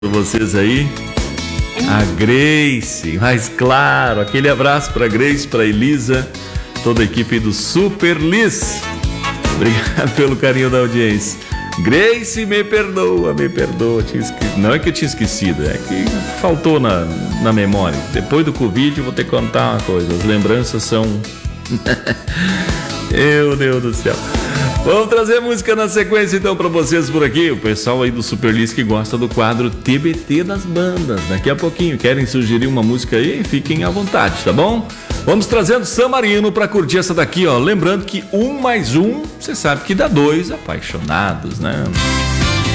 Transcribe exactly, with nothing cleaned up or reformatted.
Vocês aí, a Grace, mas claro, aquele abraço para Grace, para Elisa, toda a equipe do Super Liz. Obrigado pelo carinho da audiência. Grace, me perdoa, me perdoa. Tinha esque... Não é que eu tinha esquecido, é que faltou na, na memória. Depois do Covid, eu vou ter que contar uma coisa. As lembranças são. Meu Deus do céu. Vamos trazer música na sequência então para vocês por aqui. O pessoal aí do Super Liz que gosta do quadro T B T das bandas. Daqui a pouquinho querem sugerir uma música aí? Fiquem à vontade, tá bom? Vamos trazendo San Marino para curtir essa daqui, ó. Lembrando que um mais um, você sabe que dá dois apaixonados, né?